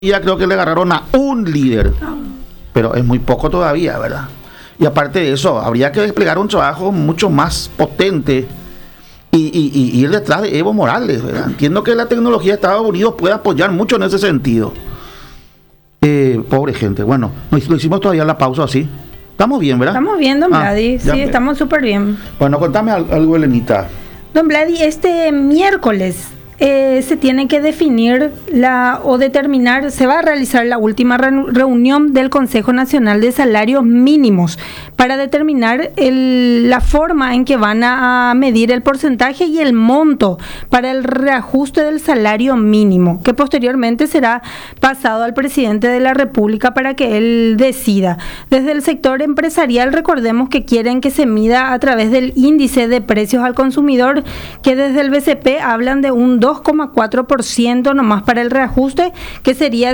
Ya creo que le agarraron a un líder, pero es muy poco todavía, ¿verdad? Y aparte de eso, habría que desplegar un trabajo mucho más potente y ir detrás de Evo Morales, ¿verdad? Entiendo que la tecnología de Estados Unidos puede apoyar mucho en ese sentido. Pobre gente. Bueno, lo hicimos todavía en la pausa así. Estamos bien, ¿verdad? Estamos bien, don Vladi. Sí, estamos súper bien. Bueno, contame algo, Elenita. Don Vladi, este miércoles se tiene que definir determinar, se va a realizar la última reunión del Consejo Nacional de Salarios Mínimos para determinar la forma en que van a medir el porcentaje y el monto para el reajuste del salario mínimo, que posteriormente será pasado al presidente de la República para que él decida. Desde el sector empresarial, recordemos que quieren que se mida a través del índice de precios al consumidor, que desde el BCP hablan de un 2,4% nomás para el reajuste, que sería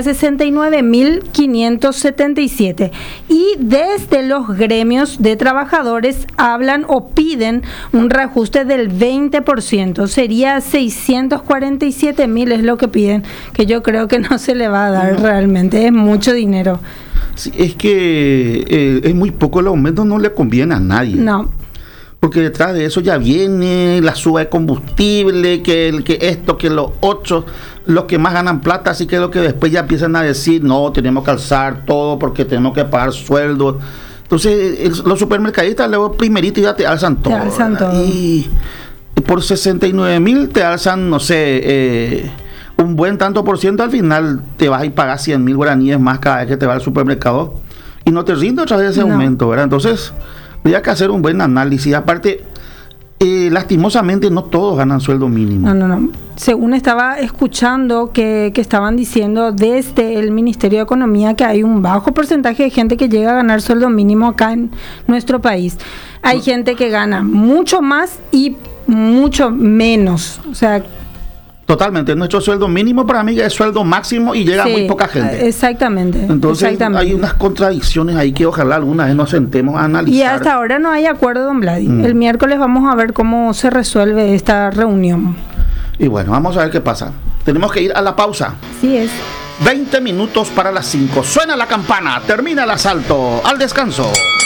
69.577. Y desde los gremios de trabajadores hablan o piden un reajuste del 20%, sería 647.000 es lo que piden, que yo creo que no se le va a dar realmente, es mucho dinero. Sí, es que es muy poco el aumento, no le conviene a nadie. No. Porque detrás de eso ya viene la suba de combustible, que esto, que los otros, los que más ganan plata, así que lo que después ya empiezan a decir, no, tenemos que alzar todo porque tenemos que pagar sueldos. Entonces, los supermercadistas luego primerito ya te alzan todo. Te alzan todo. Y por 69.000 te alzan, no sé, un buen tanto por ciento, al final te vas a ir pagar 100.000 guaraníes más cada vez que te vas al supermercado y no te rinde otra vez ese aumento, ¿verdad? Entonces, habría que hacer un buen análisis. Aparte, lastimosamente no todos ganan sueldo mínimo. No. Según estaba escuchando que estaban diciendo desde el Ministerio de Economía que hay un bajo porcentaje de gente que llega a ganar sueldo mínimo acá en nuestro país. Hay gente que gana mucho más y mucho menos. O sea, totalmente, nuestro sueldo mínimo para mí es sueldo máximo y llega a muy poca gente. Exactamente. Entonces hay unas contradicciones ahí que ojalá alguna vez nos sentemos a analizar. Y hasta ahora no hay acuerdo, don Vladi. El miércoles vamos a ver cómo se resuelve esta reunión. Y bueno, vamos a ver qué pasa. Tenemos que ir a la pausa. Sí es. 20 minutos para las 5. Suena la campana, termina el asalto. Al descanso.